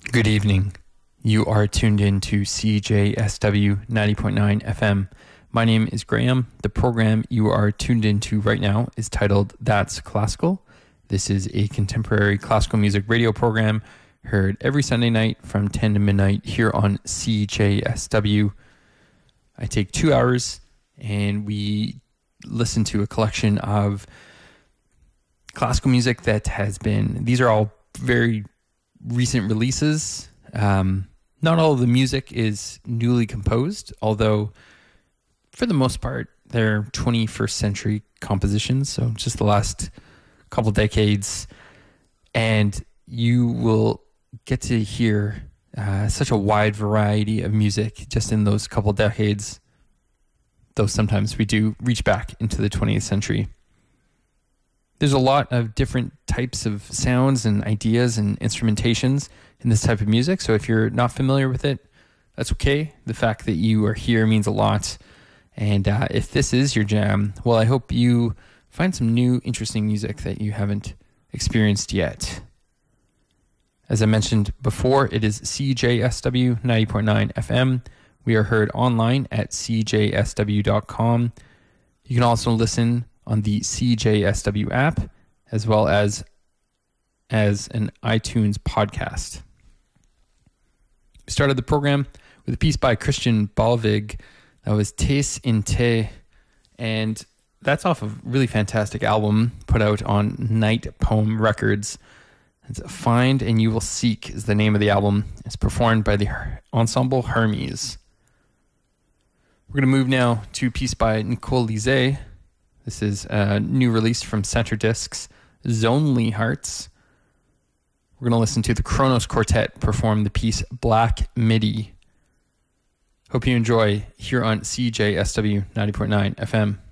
Good evening. You are tuned in to CJSW 90.9 FM. My name is Graham. The program you are tuned into right now is titled That's Classical. This is a contemporary classical music radio program heard every Sunday night from 10 to midnight here on CJSW. I take 2 hours and we listen to a collection of classical music that has been, these are all very recent releases. Not all of the music is newly composed, although for the most part, they're 21st century compositions. So just the last couple decades. And you will get to hear such a wide variety of music just in those couple decades. Though sometimes we do reach back into the 20th century. There's a lot of different types of sounds and ideas and instrumentations in this type of music. So if you're not familiar with it, that's okay. The fact that you are here means a lot. And if this is your jam, well, I hope you find some new, interesting music that you haven't experienced yet. As I mentioned before, it is CJSW 90.9 FM. We are heard online at cjsw.com. You can also listen on the CJSW app, as well as an iTunes podcast. We started the program with a piece by Christian Balvig that was Tes in Te, and that's off a really fantastic album put out on Night Poem Records. It's Find and You Will Seek is the name of the album. It's performed by the Ensemble Hermes. We're going to move now to a piece by Nicole Lizet. This is a new release from Center Discs, Zonely Hearts. We're going to listen to the Kronos Quartet perform the piece Black Midi. Hope you enjoy here on CJSW 90.9 FM.